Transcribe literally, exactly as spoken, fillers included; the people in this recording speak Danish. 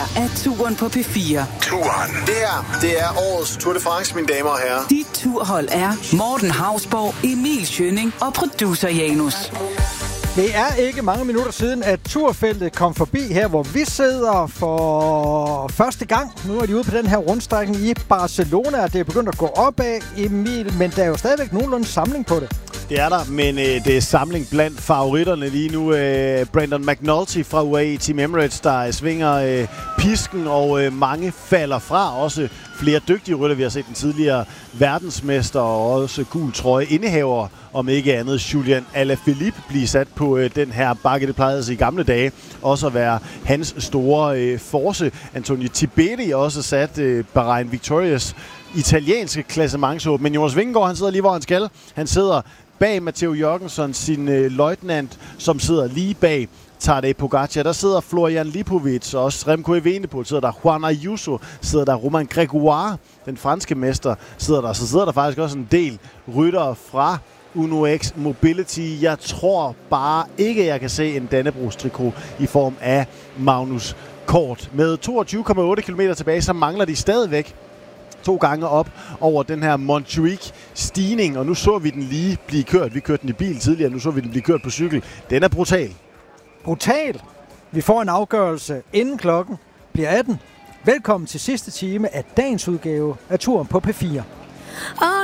her er Turen på P fire. Turen. Det her, det er årets Tour de France, mine damer og herrer. Dit turhold er Morten Hausborg, Emil Schønning og producer Janus. Det er ikke mange minutter siden, at turfeltet kom forbi her, hvor vi sidder for første gang. Nu er de ude på den her rundstrækning i Barcelona, og det er begyndt at gå opad, Emil, men der er jo stadigvæk nogenlunde samling på det. Det er der, men øh, det er samling blandt favoritterne lige nu. Øh, Brandon McNulty fra U A E Team Emirates, der svinger øh, pisken, og øh, mange falder fra. Også flere dygtige rytter. Vi har set den tidligere verdensmester og også gul trøje indehaver, om ikke andet Julian Alaphilippe, blive sat på øh, den her bakke. Det plejede sig i gamle dage også at være hans store øh, force. Antonio Tibetti også sat øh, Bahrain Victorious italienske klassementshåb. Men Jonas Vingegaard, han sidder lige, hvor han skal. Han sidder bag Matteo Jørgensen, sin øh, løjtnant, som sidder lige bag Tadej Pogacar. Der sidder Florian Lipovic, og også Remco Evenepoel sidder der. Juan Ayuso sidder der. Romain Grégoire, den franske mester, sidder der. Så sidder der faktisk også en del ryttere fra Uno X Mobility. Jeg tror bare ikke, jeg kan se en Dannebrogs-trikot i form af Magnus Kort. Med toogtyve komma otte kilometer tilbage, så mangler de stadigvæk to gange op over den her Montjuic-stigning, og nu så vi den lige blive kørt. Vi kørte den i bil tidligere, nu så vi den blive kørt på cykel. Den er brutal. Brutal. Vi får en afgørelse inden klokken bliver atten. Velkommen til sidste time af dagens udgave af Turen på P fire.